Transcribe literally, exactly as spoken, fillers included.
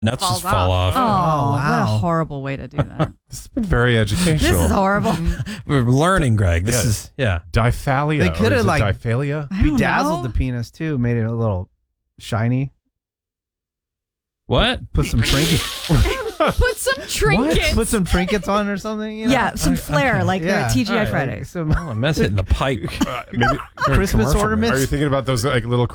nuts falls just fall off. off. Oh, Oh, what a wow. horrible way to do that. This has been very educational. This is horrible. We're learning, Greg. This Yeah. is yeah. Diphalia. They or coulda, is it like- Diphalia. I don't Bedazzled know. the penis too, made it a little shiny. What? Put some trinkets. Put some trinkets. Put some trinkets on or something. You know? Yeah, some flair like Yeah. the T G I All right, Fridays. Some Oh, mess it in the pipe. Uh, maybe Christmas Commercial. ornaments. Are you thinking about those like little